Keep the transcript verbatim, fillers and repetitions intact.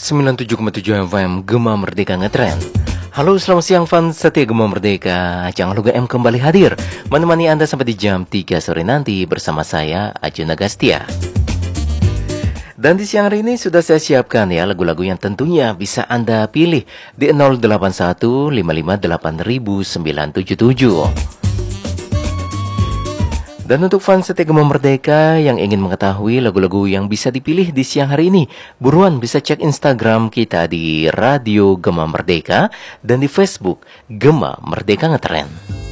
sembilan puluh tujuh koma tujuh F M Gema Merdeka Ngetrend. Halo, selamat siang fans setia Gema Merdeka. Jangan lupa M kembali hadir menemani Anda sampai di jam tiga sore nanti bersama saya Ajun Agastia. Dan di siang hari ini sudah saya siapkan ya lagu-lagu yang tentunya bisa Anda pilih di nol delapan satu lima lima delapan sembilan tujuh tujuh. Dan untuk fans setia Gema Merdeka yang ingin mengetahui lagu-lagu yang bisa dipilih di siang hari ini, buruan bisa cek Instagram kita di Radio Gema Merdeka dan di Facebook Gema Merdeka Ngetrend.